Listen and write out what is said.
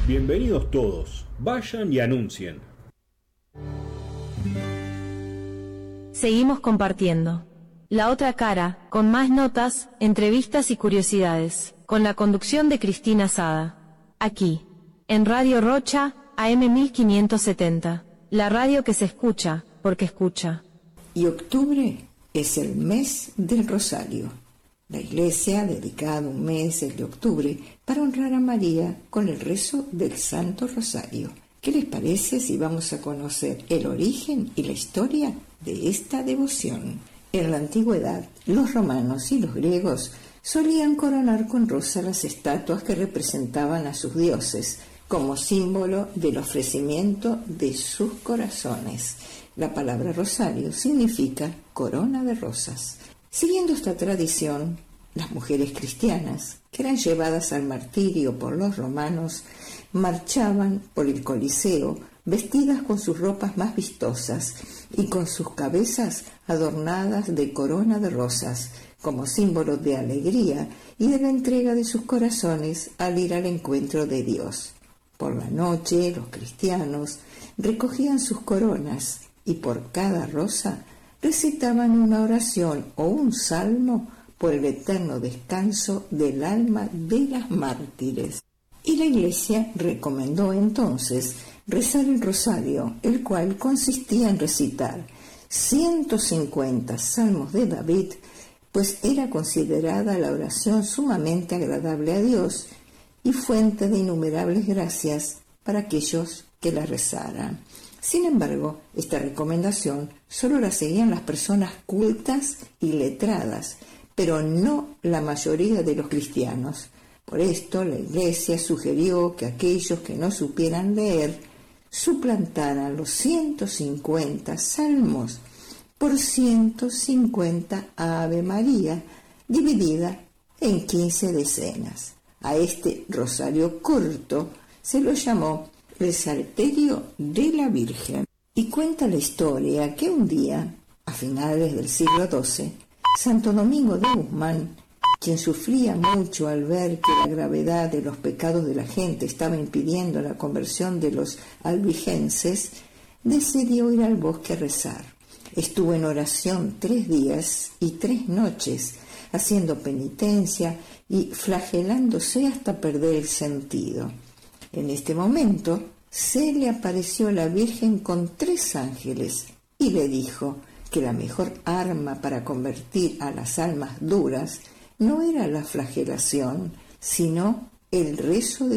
Bienvenidos todos, vayan y anuncien. Seguimos compartiendo. La otra cara, con más notas, entrevistas y curiosidades, con la conducción de Cristina Sada. Aquí, en Radio Rocha, AM 1570. La radio que se escucha, porque escucha. Y octubre es el mes del Rosario. La Iglesia ha dedicado un mes, el de octubre, para honrar a María con el rezo del Santo Rosario. ¿Qué les parece si vamos a conocer el origen y la historia de esta devoción? En la antigüedad, los romanos y los griegos solían coronar con rosa las estatuas que representaban a sus dioses, como símbolo del ofrecimiento de sus corazones. La palabra rosario significa corona de rosas. Siguiendo esta tradición, las mujeres cristianas, que eran llevadas al martirio por los romanos, marchaban por el Coliseo vestidas con sus ropas más vistosas y con sus cabezas adornadas de corona de rosas, como símbolo de alegría y de la entrega de sus corazones al ir al encuentro de Dios. Por la noche, los cristianos recogían sus coronas y por cada rosa recitaban una oración o un salmo por el eterno descanso del alma de las mártires. Y la Iglesia recomendó entonces rezar el rosario, el cual consistía en recitar 150 salmos de David, pues era considerada la oración sumamente agradable a Dios y fuente de innumerables gracias para aquellos que la rezaran. Sin embargo, esta recomendación solo la seguían las personas cultas y letradas, pero no la mayoría de los cristianos. Por esto, la Iglesia sugirió que aquellos que no supieran leer suplantaran los 150 salmos por 150 Ave María, dividida en 15 decenas. A este rosario corto se lo llamó el Salterio de la Virgen. Y cuenta la historia que un día, a finales del siglo XII, Santo Domingo de Guzmán, quien sufría mucho al ver que la gravedad de los pecados de la gente estaba impidiendo la conversión de los albigenses, decidió ir al bosque a rezar. Estuvo en oración 3 días y 3 noches, haciendo penitencia y flagelándose hasta perder el sentido. En este momento se le apareció la Virgen con 3 ángeles y le dijo que la mejor arma para convertir a las almas duras no era la flagelación, sino el rezo de